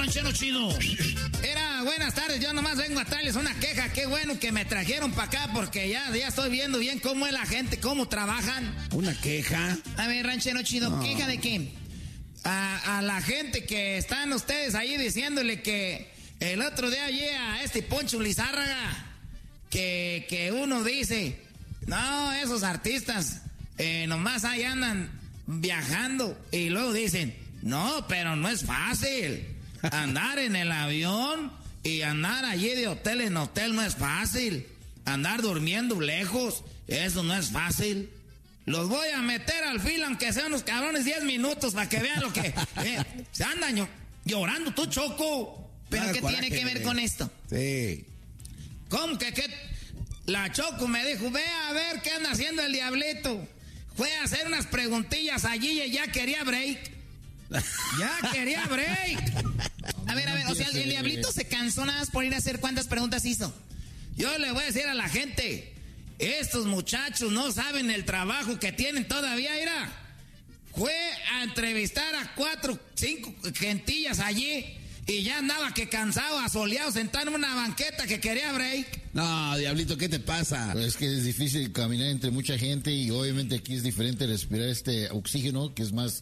ranchero chido. Buenas tardes, yo nomás vengo a traerles una queja. Qué bueno que me trajeron para acá porque ya estoy viendo bien cómo es la gente, cómo trabajan. ¿Una queja? A ver, ranchero chido, no. ¿Queja de qué? A la gente que están ustedes ahí diciéndole que el otro día a este Poncho Lizárraga que uno dice, no, esos artistas nomás ahí andan viajando y luego dicen, no, pero no es fácil. Andar en el avión y andar allí de hotel en hotel no es fácil. Andar durmiendo lejos, eso no es fácil. Los voy a meter al filo aunque sean unos cabrones 10 minutos para que vean lo que... se andan llorando tú, Choco. ¿Pero qué tiene que ver con esto? Sí. ¿Cómo que qué? La Choco me dijo, ve a ver qué anda haciendo el diablito. Fue a hacer unas preguntillas allí y ya quería break. Ya quería break. A ver, o sea, el diablito se cansó nada más por ir a hacer cuántas preguntas hizo. Yo le voy a decir a la gente, estos muchachos no saben el trabajo que tienen todavía, mira. Fue a entrevistar a 4, 5 gentillas allí y ya andaba que cansado, asoleado, sentado en una banqueta que quería break. No, diablito, ¿qué te pasa? Es que es difícil caminar entre mucha gente y obviamente aquí es diferente respirar este oxígeno que es más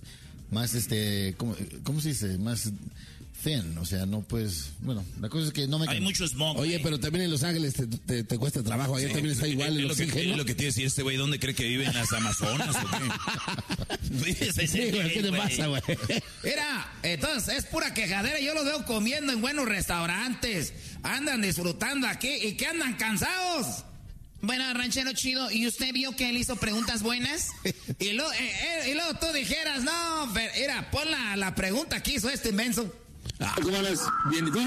¿cómo se dice? Más thin, o sea, no puedes, bueno, la cosa es que no me... Hay mucho smog. Oye, pero también en Los Ángeles te cuesta trabajo, allá también está igual el oxígeno. Es lo que te decía este güey, ¿dónde cree que vive? ¿En las Amazonas o qué? Sí, güey, ¿qué te pasa, güey? Mira, entonces es pura quejadera, yo los veo comiendo en buenos restaurantes, andan disfrutando aquí y que andan cansados. Bueno, ranchero chido, ¿y usted vio que él hizo preguntas buenas? y luego tú dijeras, no, pero mira, pon la pregunta que hizo este menso. ¿Cómo andas? Bien, ¿y tú?